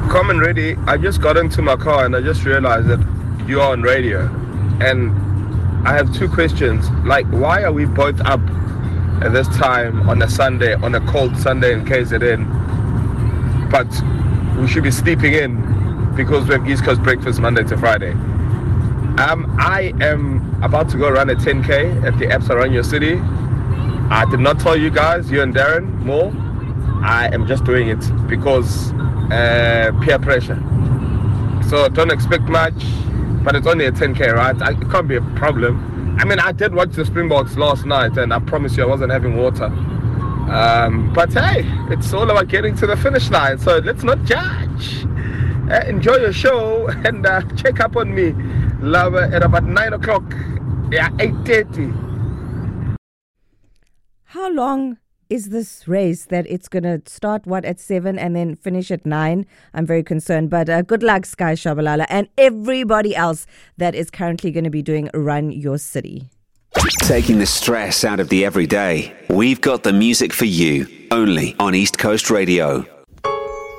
Common ready. I just got into my car and I just realized that you are on radio. And I have two questions. Like, why are we both up at this time on a Sunday, on a cold Sunday in KZN? But we should be sleeping in because we have East Coast breakfast Monday to Friday. I am about to go run a 10K at the Absa Run Your City. I did not tell you guys, you and Darren, more. I am just doing it because peer pressure. So don't expect much, but it's only a 10K, right? It can't be a problem. I mean, I did watch the Springboks last night, and I promise you I wasn't having water. But hey, it's all about getting to the finish line, so let's not judge. Enjoy your show and check up on me, love, at about 9 o'clock, 8:30. How long is this race that it's going to start, at 7 and then finish at 9? I'm very concerned. But good luck, Sky Shabalala, and everybody else that is currently going to be doing Run Your City. Taking the stress out of the everyday. We've got the music for you, only on East Coast Radio.